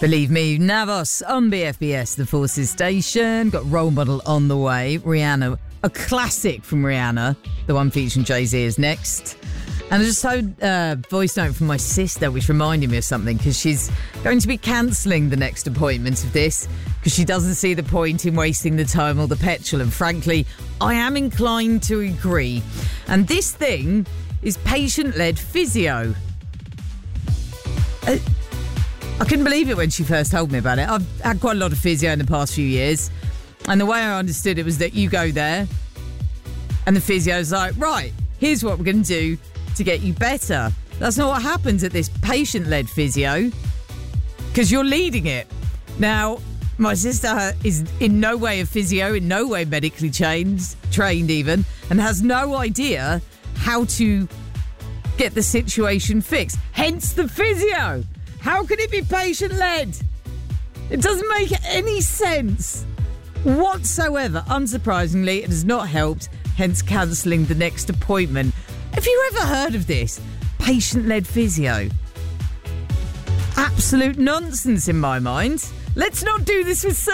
Believe me, Navos on BFBS, the Forces Station. Got Role Model on the way. Rihanna, a classic from Rihanna. The one featuring Jay-Z is next. And I just heard a voice note from my sister, which reminded me of something, because she's going to be cancelling the next appointment of this, because she doesn't see the point in wasting the time or the petrol. And frankly, I am inclined to agree. And this thing is patient-led physio. I couldn't believe it when she first told me about it. I've had quite a lot of physio in the past few years. And the way I understood it was that you go there and the physio's like, right, here's what we're going to do to get you better. That's not what happens at this patient-led physio, because you're leading it. Now, my sister is in no way a physio, in no way medically trained even, and has no idea how to get the situation fixed. Hence the physio. How can it be patient-led? It doesn't make any sense whatsoever. Unsurprisingly, it has not helped, hence cancelling the next appointment. Have you ever heard of this? Patient-led physio. Absolute nonsense in my mind. Let's not do this with